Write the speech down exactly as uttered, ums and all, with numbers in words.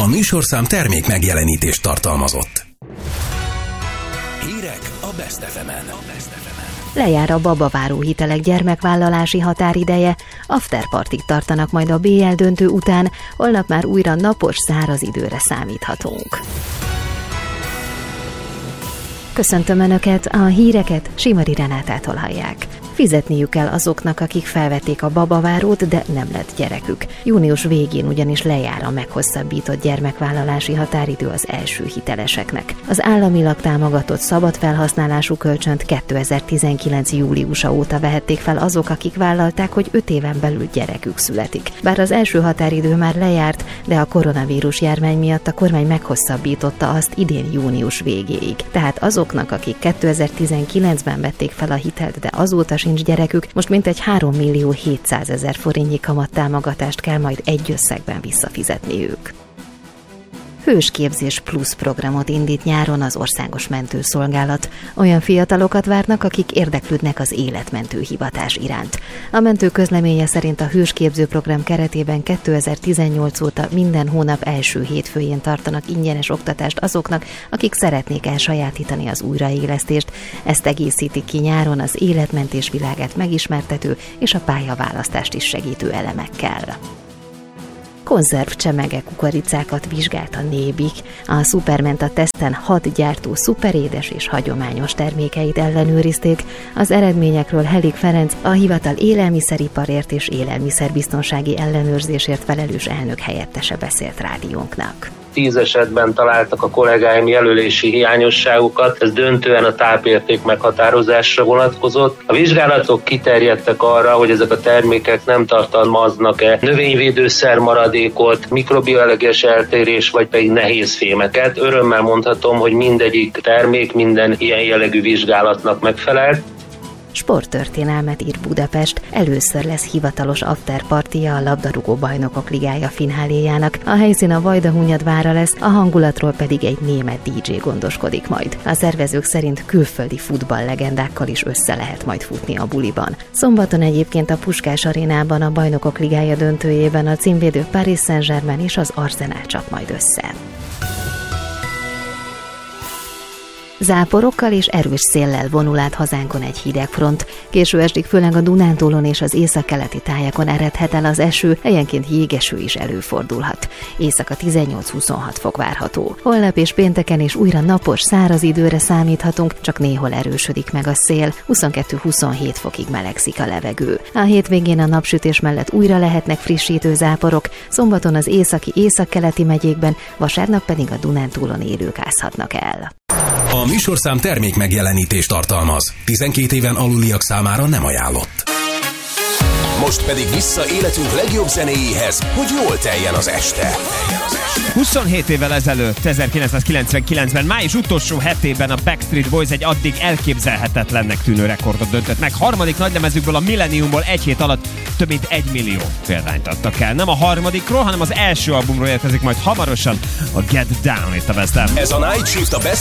A műsorszám termék megjelenítést tartalmazott. Hírek a Best ef emen. Lejár a babaváró hitelek gyermekvállalási határideje, afterpartig tartanak majd a bé el döntő után, holnap már újra napos, száraz időre számíthatunk. Köszöntöm Önöket, a híreket Simari Renátától hallják. Fizetniük kell azoknak, akik felvették a babavárót, de nem lett gyerekük. Június végén ugyanis lejár a meghosszabbított gyermekvállalási határidő az első hiteleseknek. Az államilag támogatott szabad felhasználású kölcsönt kétezer-tizenkilenc júliusa óta vehették fel azok, akik vállalták, hogy öt éven belül gyerekük születik. Bár az első határidő már lejárt, de a koronavírus járvány miatt a kormány meghosszabbította azt idén június végéig. Tehát azoknak, akik kétezer-tizenkilencben vették fel a hitelt, de azóta sincs gyerekük, most mintegy három millió hétszázezer forintnyi kamattámogatást kell majd egy összegben visszafizetniük. Hősképzés plusz programot indít nyáron az Országos Mentőszolgálat. Olyan fiatalokat várnak, akik érdeklődnek az életmentő hivatás iránt. A mentő közleménye szerint a hősképző program keretében kétezer-tizennyolc óta minden hónap első hétfőjén tartanak ingyenes oktatást azoknak, akik szeretnék elsajátítani az újraélesztést. Ezt egészítik ki nyáron az életmentés világát megismertető és a pályaválasztást is segítő elemekkel. Konzervcsemege kukoricákat vizsgált a Nébik. A Supermenta teszten hat gyártó szuperédes és hagyományos termékeit ellenőrizték. Az eredményekről Helik Ferenc, a hivatal élelmiszeriparért és élelmiszerbiztonsági ellenőrzésért felelős elnök helyettese beszélt rádiónknak. Tíz esetben találtak a kollégáim jelölési hiányosságokat, ez döntően a tápérték meghatározásra vonatkozott. A vizsgálatok kiterjedtek arra, hogy ezek a termékek nem tartalmaznak-e növényvédőszer maradékot, mikrobioelleges eltérés, vagy pedig nehéz fémeket. Örömmel mondhatom, hogy mindegyik termék minden ilyen jellegű vizsgálatnak megfelel. Sporttörténelmet ír Budapest, először lesz hivatalos afterpartija a labdarúgó bajnokok ligája fináléjának. A helyszín a Vajdahunyadvára lesz, a hangulatról pedig egy német dé dzsé gondoskodik majd. A szervezők szerint külföldi futballlegendákkal is össze lehet majd futni a buliban. Szombaton egyébként a Puskás arénában a bajnokok ligája döntőjében a címvédő Paris Saint-Germain és az Arsenal csap majd össze. Záporokkal és erős széllel vonul át hazánkon egy hideg front. Késő estig főleg a Dunántúlon és az északkeleti tájakon eredhet el az eső, helyenként jégeső is előfordulhat. Éjszaka tizennyolc-huszonhat fok várható. Holnap és pénteken is újra napos, száraz időre számíthatunk, csak néhol erősödik meg a szél, huszonkettő-huszonhét fokig melegszik a levegő. A hétvégén a napsütés mellett újra lehetnek frissítő záporok, szombaton az északi északkeleti megyékben, vasárnap pedig a Dunántúlon élők ázhatnak el. A műsorszám termék megjelenítést tartalmaz. tizenkét éven aluliak számára nem ajánlott. Most pedig vissza életünk legjobb zenéjéhez, hogy jól teljen az este. huszonhét évvel ezelőtt, ezerkilencszázkilencvenkilencben, május utolsó hetében a Backstreet Boys egy addig elképzelhetetlennek tűnő rekordot döntött meg. Harmadik nagylemezükből, a Millenniumból egy hét alatt több mint egy millió példányt adtak el. Nem a harmadikról, hanem az első albumról érkezik majd hamarosan a Get Down itt a Best of. Ez a Night Shift a Best